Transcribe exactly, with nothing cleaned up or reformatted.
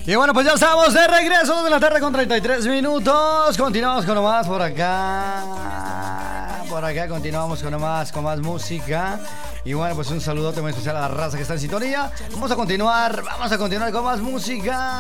Y bueno, pues ya estamos de regreso, dos de la tarde con treinta y tres minutos. Continuamos con nomás por acá. Por acá continuamos con nomás, con más música. Y bueno, pues un saludote muy especial a la raza que está en sintonía. Vamos a continuar, vamos a continuar con más música.